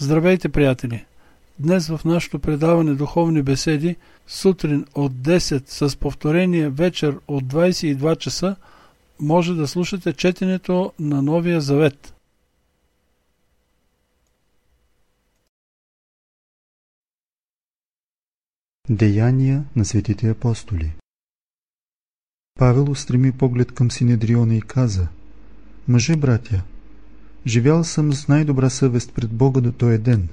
Здравейте, приятели! Днес в нашето предаване Духовни беседи, сутрин от 10 с повторение вечер от 22 часа, може да слушате четенето на Новия Завет. Деяния на светите апостоли. Павел устреми поглед към Синедриона и каза: „Мъже, братя, живял съм с най-добра съвест пред Бога до този ден“.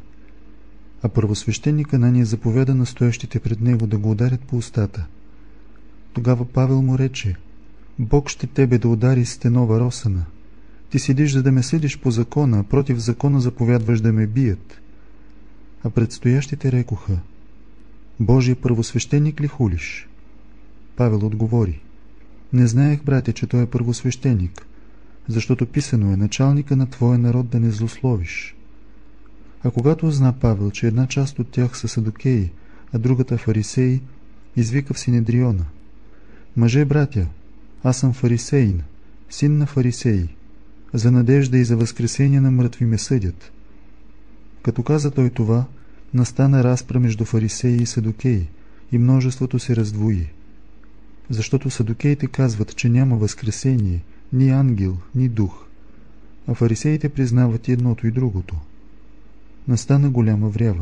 А първосвещеник Анания заповяда на стоящите пред него да го ударят по устата. Тогава Павел му рече: „Бог ще тебе да удари с стенова росана. Ти седиш, за да ме съдиш по закона, а против закона заповядваш да ме бият“. А предстоящите рекоха: „Божия първосвещеник ли хулиш?“ Павел отговори: „Не знаех, братя, че той е първосвещеник, защото писано е: началника на твоя народ да не злословиш“. А когато зна Павел, че една част от тях са садукеи, а другата фарисеи, извика в Синедриона: „Мъже, братя, аз съм фарисеин, син на фарисеи. За надежда и за възкресение на мъртви ме съдят“. Като каза той това, настана разпра между фарисеи и садукеи, и множеството се раздвои. Защото садукеите казват, че няма възкресение, ни ангел, ни дух, а фарисеите признават и едното и другото. Настана голяма врява.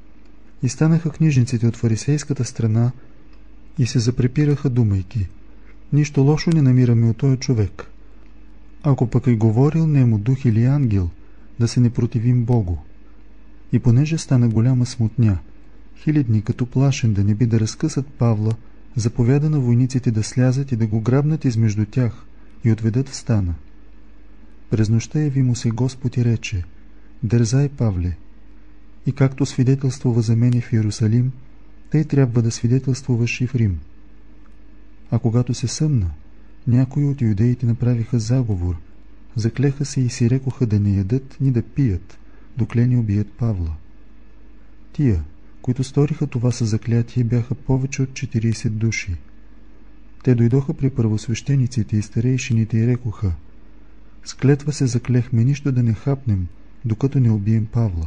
И станаха книжниците от фарисейската страна и се запрепираха, думайки: „Нищо лошо не намираме от този човек. Ако пък е говорил нему дух или ангел, да се не противим Богу“. И понеже стана голяма смутня, хилядни, като плашен да не би да разкъсат Павла, заповяда на войниците да слязат и да го грабнат измежду тях и отведат в стана. През нощта яви му се Господ и рече: „Дързай, Павле, и както свидетелствува за мене в Иерусалим, тъй трябва да свидетелствуваш и в Рим“. А когато се съмна, някои от юдеите направиха заговор, заклеха се и си рекоха да не ядат ни да пият, докле не убият Павла. Тия, които сториха това със заклятие, бяха повече от 40 души. Те дойдоха при първосвещениците и старейшините и рекоха: „С клетва се заклехме нищо да не хапнем, докато не убием Павла.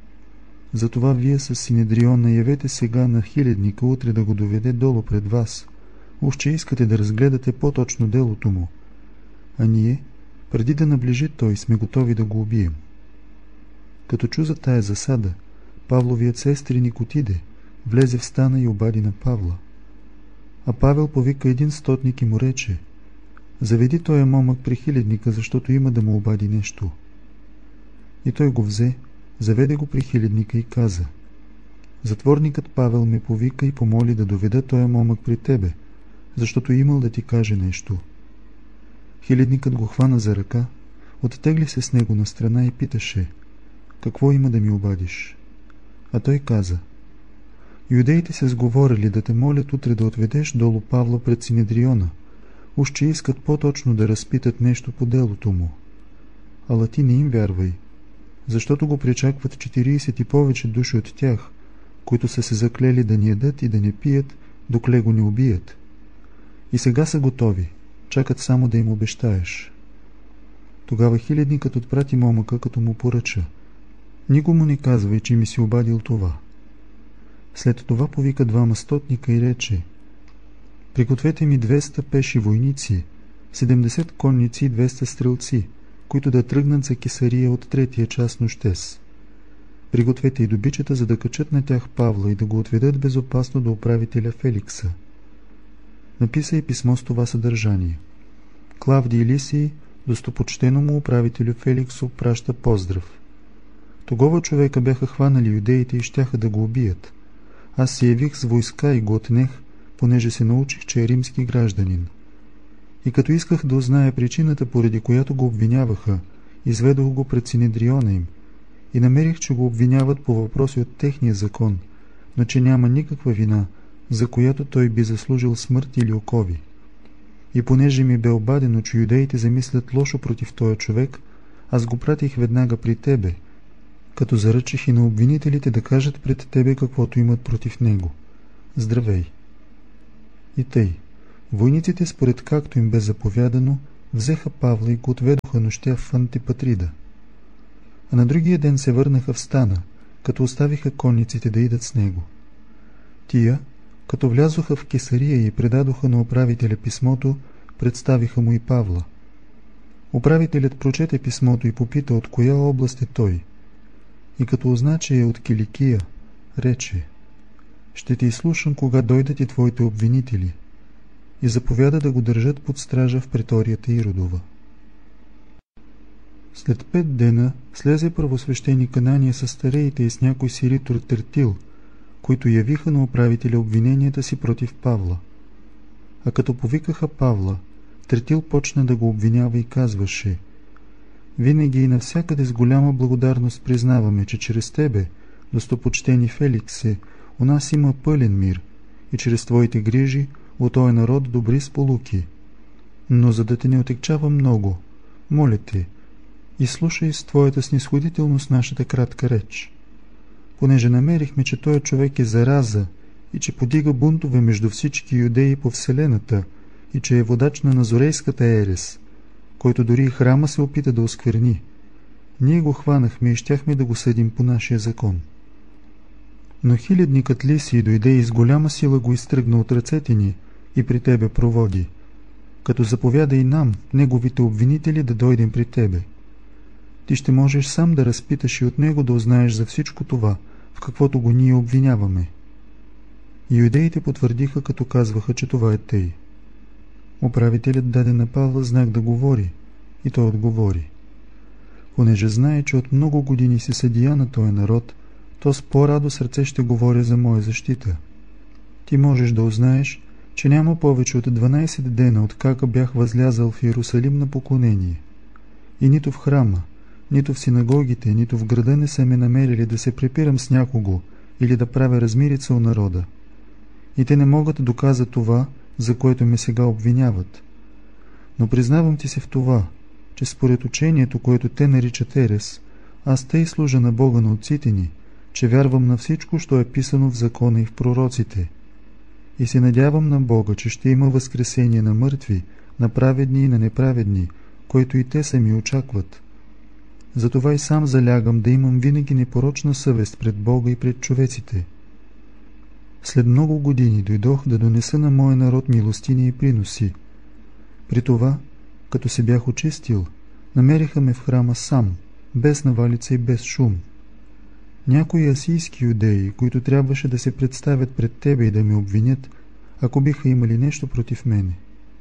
Затова вие с Синедрион наявете сега на хилядника утре да го доведе долу пред вас, уж че искате да разгледате по-точно делото му, а ние, преди да наближи той, сме готови да го убием“. Като чу за тая засада, Павловият сестринник отиде, влезе в стана и обади на Павла. А Павел повика един стотник и му рече: „Заведи тоя момък при хилядника, защото има да му обади нещо“. И той го взе, заведе го при хилядника и каза: „Затворникът Павел ме повика и помоли да доведа тоя момък при тебе, защото имал да ти каже нещо“. Хилядникът го хвана за ръка, оттегли се с него на страна и питаше: „Какво има да ми обадиш?“ А той каза: „Юдеите се сговорили да те молят утре да отведеш долу Павла пред Синедриона, уж че искат по-точно да разпитат нещо по делото му. Ала ти не им вярвай, защото го причакват 40 и повече души от тях, които са се заклели да не ядат и да не пият, докле го не убият. И сега са готови, чакат само да им обещаеш“. Тогава хилядникът отпрати момъка, като му поръча: „Никому не казвай, че ми си обадил това“. След това повика двама стотника и рече: „Пригответе ми 200 пеши войници, 70 конници и 200 стрелци, които да тръгнат за Кесария от 3-я час нощес. Пригответе и добичата, за да качат на тях Павла и да го отведат безопасно до управителя Феликса“. Написа и писмо с това съдържание: „Клавдий Лисий, достопочтено му управителю Феликсу, праща поздрав. Тогава човека бяха хванали юдеите и щяха да го убият. Аз се явих с войска и го отнех, понеже се научих, че е римски гражданин. И като исках да узная причината, поради която го обвиняваха, изведох го пред Синедриона им и намерих, че го обвиняват по въпроси от техния закон, но че няма никаква вина, за която той би заслужил смърт или окови. И понеже ми бе обадено, че юдеите замислят лошо против този човек, аз го пратих веднага при тебе, като заръчах и на обвинителите да кажат пред тебе каквото имат против него. Здравей!“ И тъй, войниците, според както им бе заповядано, взеха Павла и го отведоха нощя в Антипатрида. а на другия ден се върнаха в стана, като оставиха конниците да идат с него. Тия, като влязоха в Кесария и предадоха на управителя писмото, представиха му и Павла. Управителят прочете писмото и попита от коя област е той. И като узна, че е от Киликия, рече: ще те изслушам, кога дойдат и твоите обвинители, и заповяда да го държат под стража в преторията Иродова. След 5 дена слезе първосвещеник Анания с стареите и с някой си ритор Тертил, които явиха на управителя обвиненията си против Павла. А като повикаха Павла, Тертил почна да го обвинява и казваше: винаги и навсякъде с голяма благодарност признаваме, че чрез тебе, достопочтени Феликсе, у нас има пълен мир и чрез твоите грижи у този народ добри сполуки. Но за да те не отекчава много, моля те, изслушай с твоята снисходителност нашата кратка реч. Понеже намерихме, че този човек е зараза и че подига бунтове между всички юдеи по вселената и че е водач на назорейската ерес, който дори и храма се опита да оскверни, ние го хванахме и щяхме да го съдим по нашия закон. Но хилядникът Лисий дойде и с голяма сила го изтръгна от ръцете ни и при тебе проводи, като заповяда и нам, неговите обвинители, да дойдем при тебе. Ти ще можеш сам да разпиташ и от него да узнаеш за всичко това, в каквото го ние обвиняваме. И юдеите потвърдиха, като казваха, че това е тъй. Управителят даде на Павла знак да говори, и той отговори: понеже знае, че от много години си съдия на този народ, то с по-радо сърце ще говоря за моя защита. Ти можеш да узнаеш, че няма повече от 12 дена, откака бях възлязал в Иерусалим на поклонение. И нито в храма, нито в синагогите, нито в града не са ме намерили да се препирам с някого или да правя размирица у народа. И те не могат да доказат това, за което ме сега обвиняват. Но признавам ти се в това, че според учението, което те наричат ерес, аз тъй служа на Бога на отците ни, че вярвам на всичко, що е писано в закона и в пророците. И се надявам на Бога, че ще има възкресение на мъртви, на праведни и на неправедни, който и те сами очакват. Затова и сам залягам да имам винаги непорочна съвест пред Бога и пред човеците. След много години дойдох да донеса на моя народ милостини и приноси. При това, като се бях очистил, намериха ме в храма сам, без навалица и без шум. Някои асийски юдеи, които трябваше да се представят пред тебе и да ме обвинят, ако биха имали нещо против мене.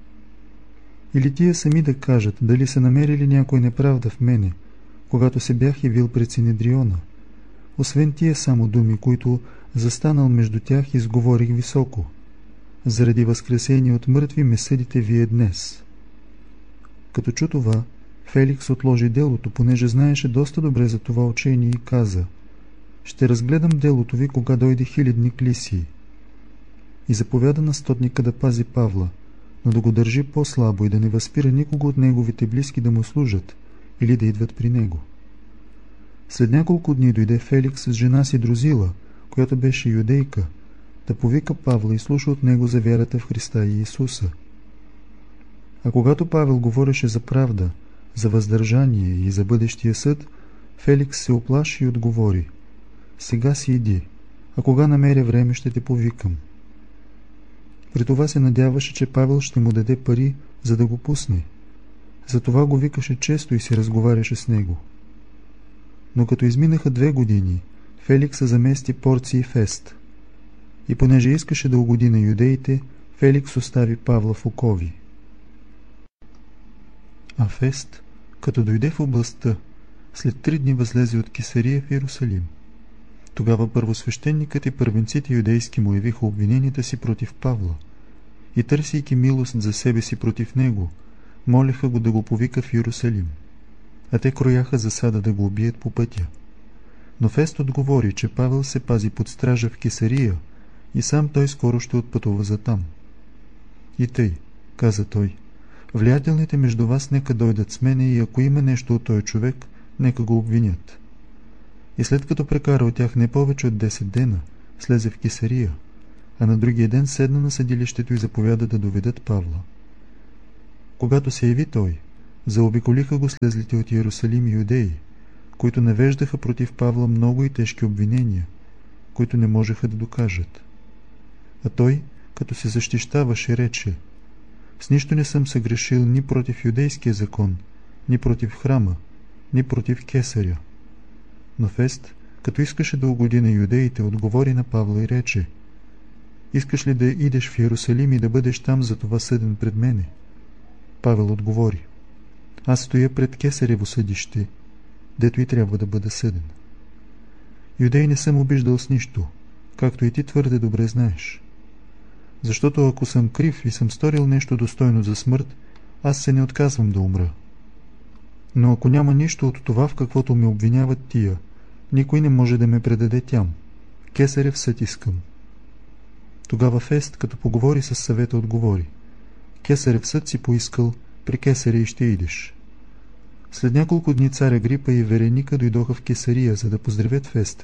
Или тия сами да кажат, дали са намерили някой неправда в мене, когато се бях явил пред Синедриона. Освен тия само думи, които застанал между тях, изговорих високо: заради възкресение от мъртви ме съдите вие днес. Като чу това, Феликс отложи делото, понеже знаеше доста добре за това учение, и каза: ще разгледам делото ви, кога дойде хилядник Лисий. И заповяда на стотника да пази Павла, но да го държи по-слабо и да не възпира никого от неговите близки да му служат или да идват при него. След няколко дни дойде Феликс с жена си Друзила, която беше юдейка, да повика Павла и слуша от него за вярата в Христа и Исуса. А когато Павел говореше за правда, за въздържание и за бъдещия съд, Феликс се оплаши и отговори: сега си иди, а кога намеря време, ще те повикам. При това се надяваше, че Павел ще му даде пари, за да го пусне. Затова го викаше често и си разговаряше с него. Но като изминаха 2 години, Феликс замести Порций Фест. И понеже искаше да угоди на юдеите, Феликс остави Павла в окови. А Фест, като дойде в областта, след 3 дни възлезе от Кесария в Иерусалим. Тогава първосвещеникът и първенците юдейски му явиха обвиненията си против Павла и, търсейки милост за себе си против него, молеха го да го повика в Иерусалим, а те крояха засада да го убият по пътя. Но Фест отговори, че Павел се пази под стража в Кесария и сам той скоро ще отпътува за там. И тъй, каза той, влиятелните между вас нека дойдат с мене и ако има нещо от този човек, нека го обвинят. И след като прекара от тях не повече от 10 дена, слезе в Кесария, а на другия ден седна на съдилището и заповяда да доведат Павла. Когато се яви той, заобиколиха го слезлите от Иерусалим юдеи, които навеждаха против Павла много и тежки обвинения, които не можеха да докажат. А той, като се защищаваше, рече: с нищо не съм съгрешил ни против юдейския закон, ни против храма, ни против кесаря. Но Фест, като искаше да угоди на юдеите, отговори на Павла и рече: искаш ли да идеш в Иерусалим и да бъдеш там за това съден пред мене? Павел отговори: аз стоя пред кесарево съдище, дето и трябва да бъда съден. Юдей не съм обиждал с нищо, както и ти твърде добре знаеш. Защото ако съм крив и съм сторил нещо достойно за смърт, аз се не отказвам да умра. Но ако няма нищо от това, в каквото ме обвиняват тия, никой не може да ме предаде тям. Кесарев съд искам. Тогава Фест, като поговори с съвета, отговори: Кесарев съд си поискал, при кесаря и ще идеш. След няколко дни цар Агрипа и Вереника дойдоха в Кесария, за да поздравят Феста.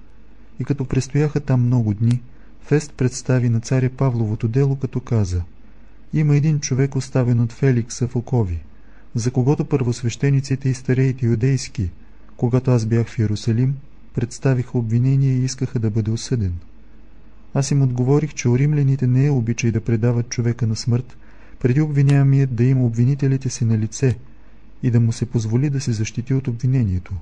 И като престояха там много дни, Фест представи на царя Павловото дело, като каза: има един човек, оставен от Феликса в окови, за когото първосвещениците и стареите юдейски, когато аз бях в Иерусалим, представиха обвинение и искаха да бъде осъден. Аз им отговорих, че у римляните не е обичай да предават човека на смърт, преди обвиняемият да има обвинителите си на лице и да му се позволи да се защити от обвинението.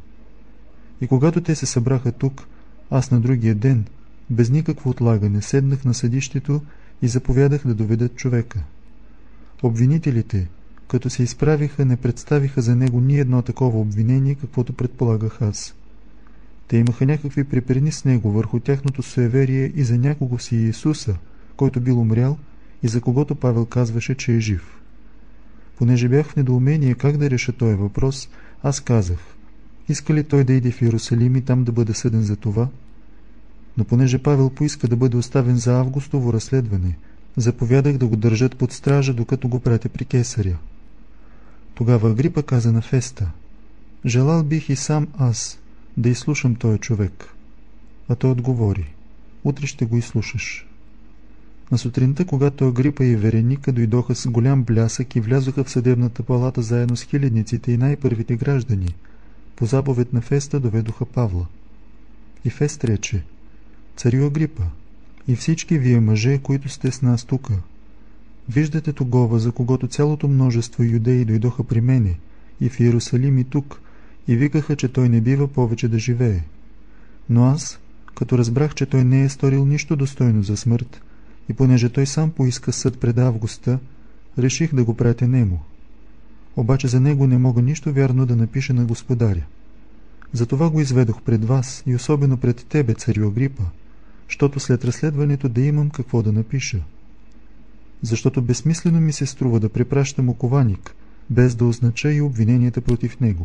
И когато те се събраха тук, аз на другия ден, без никакво отлагане, седнах на съдището и заповядах да доведат човека. Обвинителите, като се изправиха, не представиха за него ни едно такова обвинение, каквото предполагах аз. Те имаха някакви препирни с него върху тяхното суеверие и за някого си Иисуса, който бил умрял и за когото Павел казваше, че е жив. Понеже бях в недоумение как да реша този въпрос, аз казах: иска ли той да иде в Иерусалим и там да бъде съден за това? Но понеже Павел поиска да бъде оставен за августово разследване, заповядах да го държат под стража, докато го пратя при кесаря. Тогава Агрипа каза на Феста: желал бих и сам аз да изслушам този човек. А той отговори: утре ще го изслушаш. На сутринта, когато Агрипа и Вереника дойдоха с голям блясък и влязоха в съдебната палата заедно с хилядниците и най-първите граждани, по заповед на Феста доведоха Павла. И Фест рече: царю Агрипа, и всички вие мъже, които сте с нас тука, виждате тогова, за когото цялото множество юдеи дойдоха при мене и в Иерусалим и тук, и викаха, че той не бива повече да живее. Но аз, като разбрах, че той не е сторил нищо достойно за смърт, и понеже той сам поиска съд пред Августа, реших да го пратя нему. Обаче за него не мога нищо вярно да напиша на господаря. Затова го изведох пред вас и особено пред тебе, царю Агрипа, щото след разследването да имам какво да напиша. Защото безсмислено ми се струва да препращам окованик, без да означа и обвиненията против него.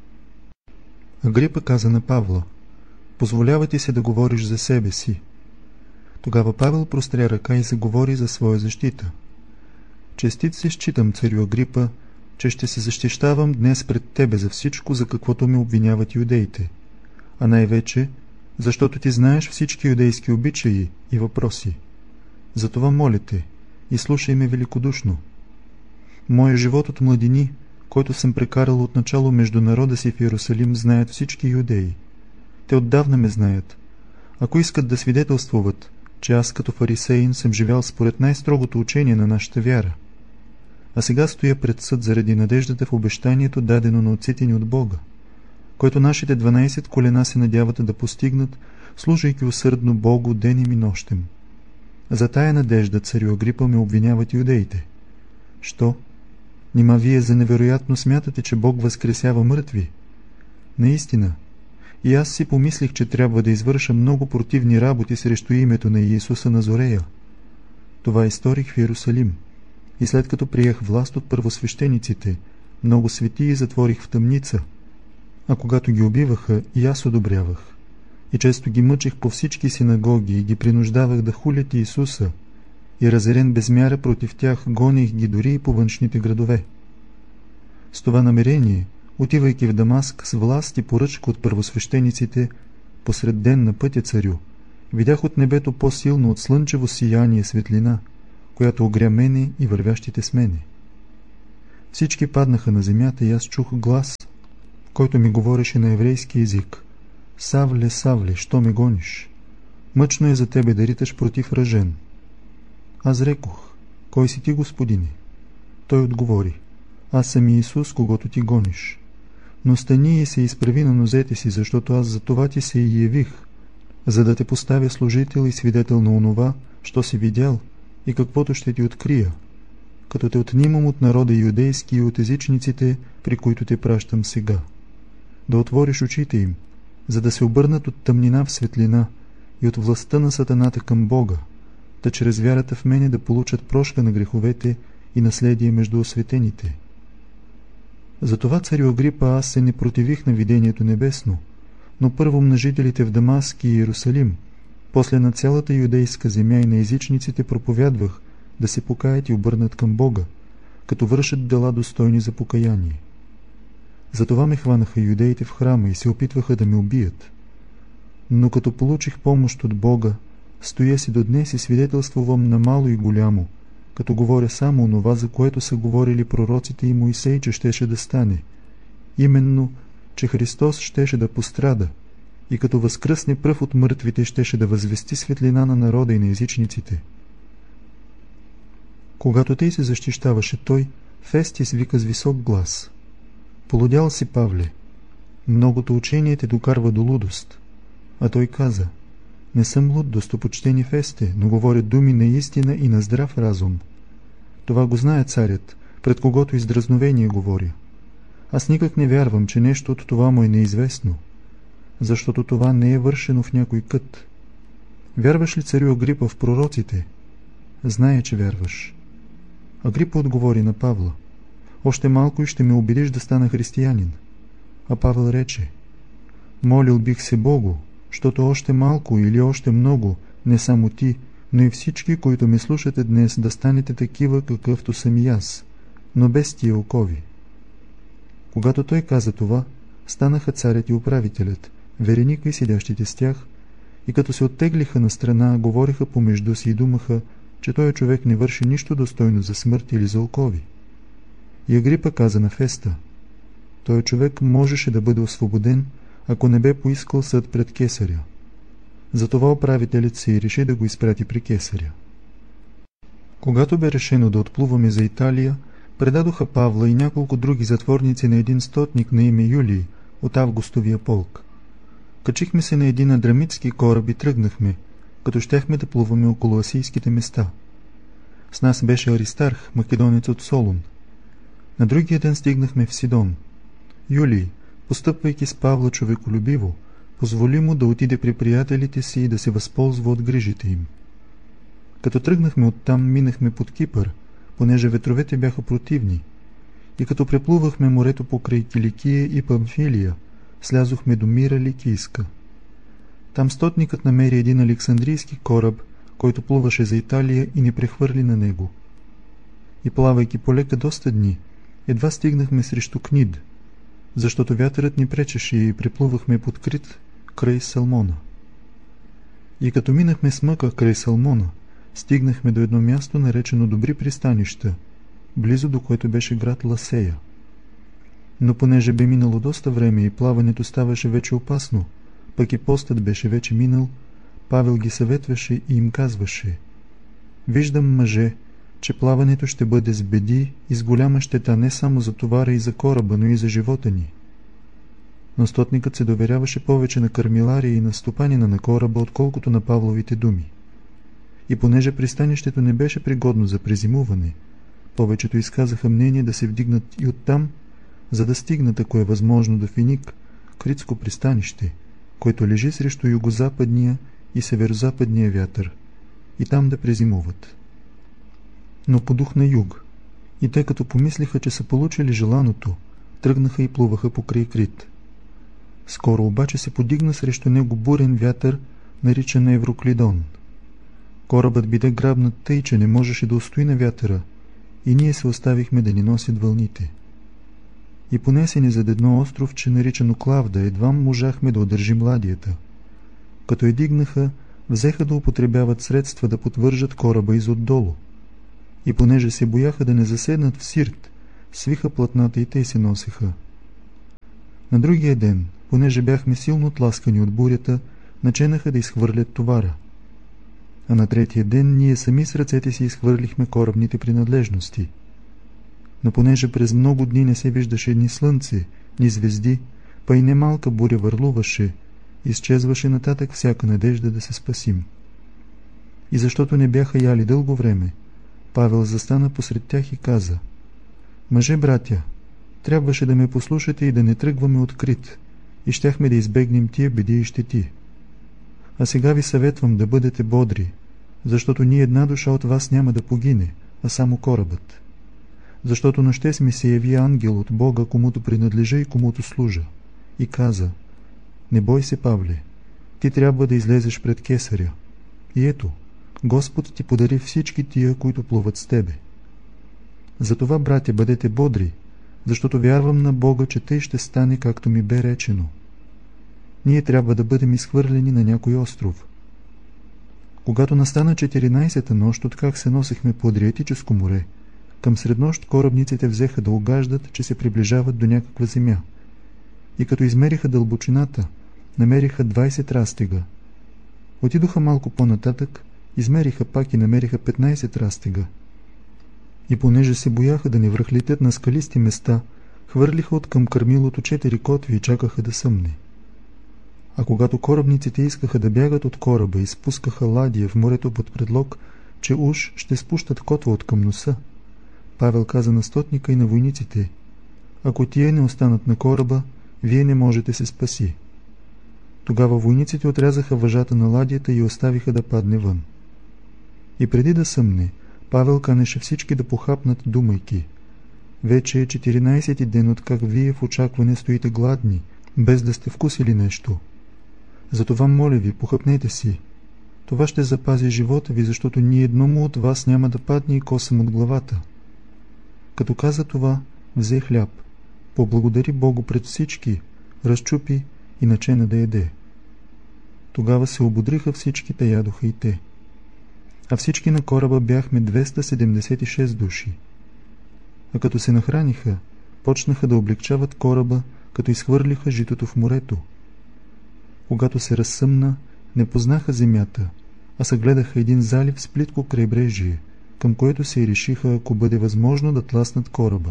Агрипа каза на Павла: позволява ти се да говориш за себе си. Тогава Павел простря ръка и заговори за своя защита. Честит се считам, царю Агрипа, че ще се защищавам днес пред тебе за всичко, за каквото ме обвиняват юдеите, а най-вече, защото ти знаеш всички юдейски обичаи и въпроси. Затова моля те, и слушай ме великодушно. Моя живот от младини, който съм прекарал от начало между народа си в Иерусалим, знаят всички юдеи. Те отдавна ме знаят. Ако искат да свидетелствуват, че аз като фарисеин съм живял според най-строгото учение на нашата вяра, а сега стоя пред съд заради надеждата в обещанието, дадено на отците ни от Бога, който нашите 12 колена се надяват да постигнат, служайки усърдно Богу денем и нощем. За тая надежда, царю Агрипа, ме обвиняват юдеите. Що? Нима вие за невероятно смятате, че Бог възкресява мъртви? Наистина. И аз си помислих, че трябва да извърша много противни работи срещу името на Иисуса Назорея. Това изторих в Иерусалим. И след като приех власт от първосвещениците, много светии затворих в тъмница. А когато ги убиваха, и аз одобрявах. И често ги мъчих по всички синагоги и ги принуждавах да хулят Иисуса. И разярен без мяра против тях, гоних ги дори и по външните градове. С това намерение, отивайки в Дамаск с власт и поръчка от първосвещениците, посред ден на пътя, царю, видях от небето по-силно от слънчево сияние светлина, която огря мене и вървящите с мене. Всички паднаха на земята и аз чух глас, който ми говореше на еврейски език: Савле, Савле, що ме гониш? Мъчно е за тебе да риташ против ръжен. Аз рекох: кой си ти, Господине? Той отговори: аз съм Иисус, когото ти гониш. Но стани и се изправи на нозете си, защото аз за това ти се и явих, за да те поставя служител и свидетел на онова, що си видял и каквото ще ти открия, като те отнимам от народа юдейски и от езичниците, при които те пращам сега. Да отвориш очите им, за да се обърнат от тъмнина в светлина и от властта на сатаната към Бога, да чрез вярата в мене да получат прошка на греховете и наследие между осветените. Затова, царю Агрипа, аз се не противих на видението небесно, но първо на жителите в Дамаск и Иерусалим, после на цялата юдейска земя и на езичниците проповядвах да се покаят и обърнат към Бога, като вършат дела достойни за покаяние. Затова ме хванаха юдеите в храма и се опитваха да ме убият. Но като получих помощ от Бога, стоя си до днес и свидетелствувам на мало и голямо, като говоря само онова, за което са говорили пророците и Моисей, че щеше да стане, именно, че Христос щеше да пострада и като възкръсне пръв от мъртвите щеше да възвести светлина на народа и на езичниците. Когато тъй се защищаваше той, Фестис вика с висок глас: полудял си, Павле, многото учение те докарва до лудост. А той каза: не съм луд, достопочтени Фесте, но говоря думи на истина и на здрав разум. Това го знае царят, пред когото издразновение говоря. Аз никак не вярвам, че нещо от това му е неизвестно, защото това не е вършено в някой кът. Вярваш ли, царю Агрипа, в пророците? Знае, че вярваш. Агрипа отговори на Павла: още малко и ще ме убедиш да стана християнин. А Павел рече: молил бих се Богу, защото още малко или още много, не само ти, но и всички, които ме слушате днес, да станете такива, какъвто съм и аз, но без тия окови. Когато той каза това, станаха царят и управителят, вереника и седящите с тях, и като се оттеглиха на страна, говориха помежду си и думаха, че той човек не върши нищо достойно за смърт или за окови. И Агрипа каза на Феста: той човек можеше да бъде освободен, ако не бе поискал съд пред кесаря. Затова управителят се и реши да го изпрати при кесаря. Когато бе решено да отплуваме за Италия, предадоха Павла и няколко други затворници на един стотник на име Юлий от Августовия полк. Качихме се на един адрамитски кораб и тръгнахме, като щяхме да плуваме около асийските места. С нас беше Аристарх, македонец от Солун. На другия ден стигнахме в Сидон. Юлий, постъпвайки с Павла човеколюбиво, позволи му да отиде при приятелите си и да се възползва от грижите им. Като тръгнахме оттам, минахме под Кипър, понеже ветровете бяха противни, и като преплувахме морето покрай Киликия и Памфилия, слязохме до Мира Ликийска. Там стотникът намери един александрийски кораб, който плуваше за Италия, и ни прехвърли на него. И плавайки полека доста дни, едва стигнахме срещу Книд, защото вятърът ни пречеше и преплувахме под Крит край Салмона. И като минахме с мъка край Салмона, стигнахме до едно място, наречено Добри пристанища, близо до което беше град Ласея. Но понеже бе минало доста време и плаването ставаше вече опасно, пък и постът беше вече минал, Павел ги съветваше и им казваше: виждам, мъже, че плаването ще бъде с беди и с голяма щета не само за товара и за кораба, но и за живота ни. Но стотникът се доверяваше повече на кърмилария и на стопанина на кораба, отколкото на Павловите думи. И понеже пристанището не беше пригодно за презимуване, повечето изказаха мнение да се вдигнат и оттам, за да стигнат, ако е възможно, до Финик, Критско пристанище, което лежи срещу югозападния и северозападния вятър, и там да презимуват. Но подухна юг, и те като помислиха, че са получили желаното, тръгнаха и плуваха покрай Крит. Скоро обаче се подигна срещу него бурен вятър, наричан Евроклидон. Корабът биде грабнат тъй, че не можеше да устои на вятъра, и ние се оставихме да ни носят вълните. И понесени зад едно островче, наричано Клавда, едва можахме да удържим ладията. Като я дигнаха, взеха да употребяват средства да подвържат кораба изотдолу. И понеже се бояха да не заседнат в Сирт, свиха платната и те се носеха. На другия ден, понеже бяхме силно тласкани от бурята, наченаха да изхвърлят товара. А на третия ден ние сами с ръцете си изхвърлихме корабните принадлежности. Но понеже през много дни не се виждаше ни слънце, ни звезди, па и немалка буря върлуваше, изчезваше нататък всяка надежда да се спасим. И защото не бяха яли дълго време, Павел застана посред тях и каза: „Мъже, братя, трябваше да ме послушате и да не тръгваме открит, и щяхме да избегнем тия беди и щети. А сега ви съветвам да бъдете бодри, защото ни една душа от вас няма да погине, а само корабът. Защото нощес ми се яви ангел от Бога, комуто принадлежа и комуто служа, и каза: „Не бой се, Павле, ти трябва да излезеш пред кесаря. И ето, Господ ти подари всички тия, които плуват с тебе. Затова, братя, бъдете бодри, защото вярвам на Бога, че тъй ще стане, както ми бе речено. Ние трябва да бъдем изхвърлени на някой остров.“ Когато настана 14-та нощ, откак се носехме по Адриатическо море, към среднощ корабниците взеха да огаждат, че се приближават до някаква земя. И като измериха дълбочината, намериха 20 растега. Отидоха малко по-нататък, измериха пак и намериха 15 растега. И понеже се бояха да не връхлетят на скалисти места, хвърлиха от към кърмилото 4 котви и чакаха да съмне. А когато корабниците искаха да бягат от кораба и спускаха ладия в морето под предлог, че уж ще спущат котва от към носа, Павел каза на стотника и на войниците: „Ако тие не останат на кораба, вие не можете се спаси.“ Тогава войниците отрязаха въжата на ладията и оставиха да падне вън. И преди да съмне, Павел канеше всички да похапнат, думайки: „Вече е 14-ти ден, откак вие в очакване стоите гладни, без да сте вкусили нещо. Затова, моля ви, похапнете си. Това ще запази живота ви, защото ни едному от вас няма да падне и косъм от главата.“ Като каза това, взе хляб, поблагодари Богу пред всички, разчупи и начена да яде. Тогава се ободриха всички, та ядоха и те. А всички на кораба бяхме 276 души. А като се нахраниха, почнаха да облегчават кораба, като изхвърлиха житото в морето. Когато се разсъмна, не познаха земята, а съгледаха един залив с плитко крайбрежие, към което се решиха, ако бъде възможно, да тласнат кораба.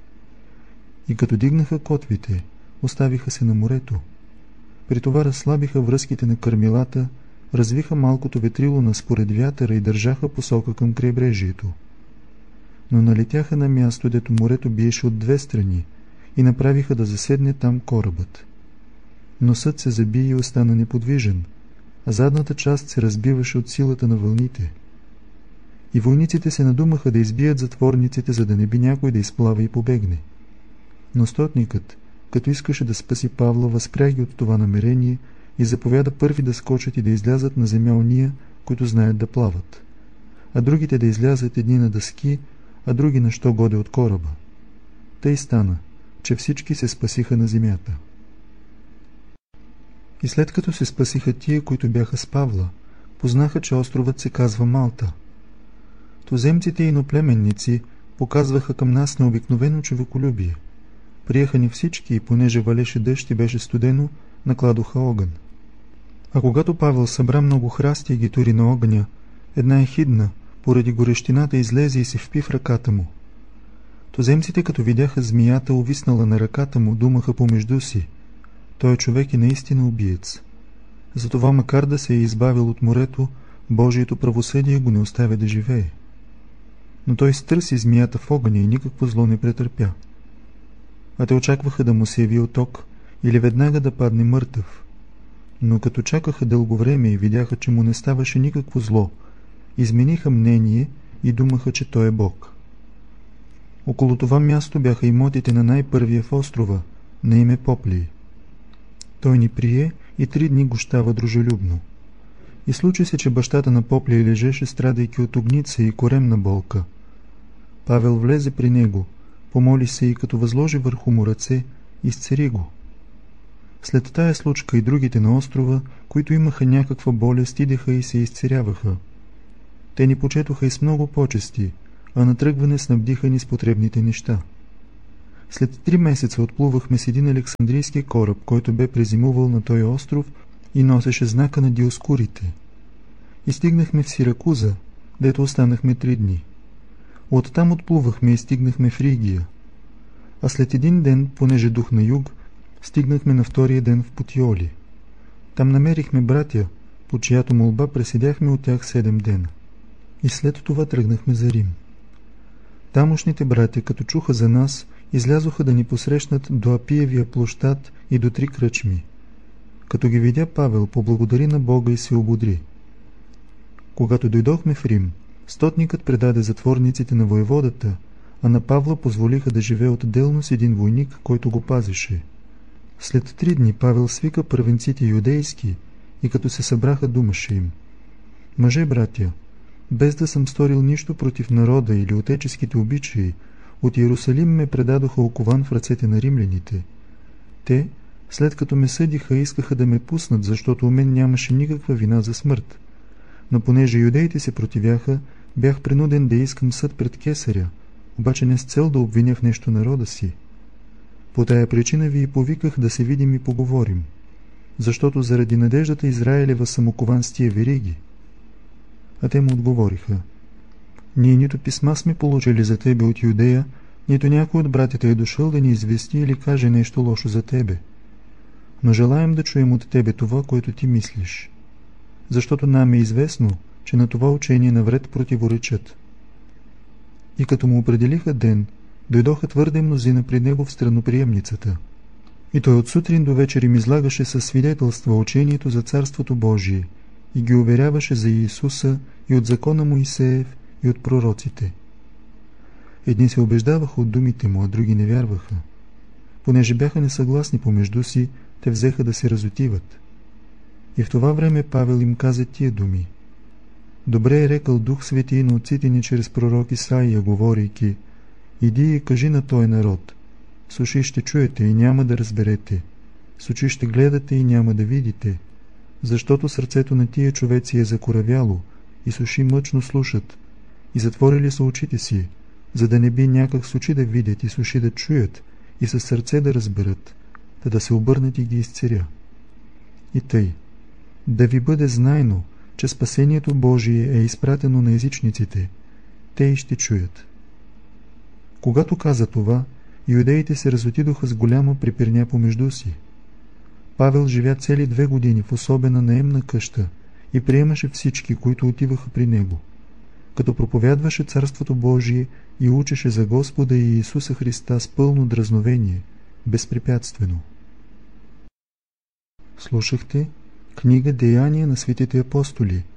И като дигнаха котвите, оставиха се на морето. При това разслабиха връзките на кърмилата, развиха малкото ветрило на според вятъра и държаха посока към крайбрежието. Но налетяха на място, дето морето биеше от две страни, и направиха да заседне там корабът. Носът се заби и остана неподвижен, а задната част се разбиваше от силата на вълните. И войниците се надумаха да избият затворниците, за да не би някой да изплава и побегне. Но стотникът, като искаше да спаси Павла, възпря ги от това намерение и заповяда първи да скочат и да излязат на земя ония, които знаят да плават, а другите да излязат едни на дъски, а други на що годе от кораба. Тъй стана, че всички се спасиха на земята. И след като се спасиха тия, които бяха с Павла, познаха, че островът се казва Малта. Туземците и иноплеменници показваха към нас необикновено човеколюбие. Приеха ни всички и понеже валеше дъжд и беше студено, накладоха огън. А когато Павел събра много храсти и ги тури на огъня, една ехидна, поради горещината, излезе и се впи в ръката му. Туземците, като видяха змията увиснала на ръката му, думаха помежду си: „Той човек е наистина убиец.“ Затова, макар да се е избавил от морето, Божието правосъдие го не оставя да живее. Но той стърси змията в огъня и никакво зло не претърпя. А те очакваха да му се яви оток или веднага да падне мъртъв. Но като чакаха дълго време и видяха, че му не ставаше никакво зло, измениха мнение и думаха, че той е Бог. Около това място бяха имотите на най-първия в острова, на име Поплий. Той ни прие и 3 дни гощава дружелюбно. И случи се, че бащата на Поплий лежеше, страдайки от огница и коремна болка. Павел влезе при него, помоли се и като възложи върху му ръце, изцери го. След тая случка и другите на острова, които имаха някаква болест, идеха и се изцеряваха. Те ни почетоха и с много почести, а на тръгване снабдиха ни с потребните неща. След 3 месеца отплувахме с един александрийски кораб, който бе презимувал на този остров и носеше знака на Диоскурите. И стигнахме в Сиракуза, дето останахме 3 дни. Оттам отплувахме и стигнахме в Ригия. А след един ден, понеже дух на юг, стигнахме на втория ден в Путиоли. Там намерихме братя, по чиято молба преседяхме от тях 7 дена. И след това тръгнахме за Рим. Тамошните братя, като чуха за нас, излязоха да ни посрещнат до Апиевия площад и до 3 кръчми. Като ги видя, Павел поблагодари на Бога и се ободри. Когато дойдохме в Рим, стотникът предаде затворниците на воеводата, а на Павла позволиха да живее отделно с един войник, който го пазеше. След 3 дни Павел свика първенците юдейски и като се събраха, думаше им: „Мъже, братя, без да съм сторил нищо против народа или отеческите обичаи, от Иерусалим ме предадоха окован в ръцете на римляните. Те, след като ме съдиха, искаха да ме пуснат, защото у мен нямаше никаква вина за смърт. Но понеже юдеите се противяха, бях принуден да искам съд пред кесаря, обаче не с цел да обвиня в нещо народа си. По тая причина ви и повиках да се видим и поговорим, защото заради надеждата Израилева съм окован с тия вериги.“ А те му отговориха: „Ние нито писма сме положили за тебе от Юдея, нито някой от братята е дошъл да ни извести или каже нещо лошо за тебе. Но желаем да чуем от тебе това, което ти мислиш, защото нам е известно, че на това учение навред противоречат.“ И като му определиха ден, дойдоха твърде мнозина при него в страноприемницата. И той от сутрин до вечер им излагаше със свидетелства учението за Царството Божие и ги уверяваше за Иисуса и от закона Моисеев и от пророците. Едни се убеждаваха от думите му, а други не вярваха. Понеже бяха несъгласни помежду си, те взеха да се разотиват. И в това време Павел им каза тия думи: „Добре е рекал Дух Свети на отците ни чрез пророк Исаия, говорейки: иди и кажи на този народ: с уши ще чуете и няма да разберете, с очи ще гледате и няма да видите, защото сърцето на тия човеци е закоравяло и с уши мъчно слушат, и затворили са очите си, за да не би някак с очи да видят и с уши да чуят и със сърце да разберат, да се обърнат и ги изцеря. И тъй, да ви бъде знайно, че спасението Божие е изпратено на езичниците, те и ще чуят.“ Когато каза това, юдеите се разотидоха с голяма препирня помежду си. Павел живя цели 2 години в особена наемна къща и приемаше всички, които отиваха при него, като проповядваше Царството Божие и учеше за Господа и Исуса Христа с пълно дразновение, безпрепятствено. Слушахте книга Деяния на светите апостоли,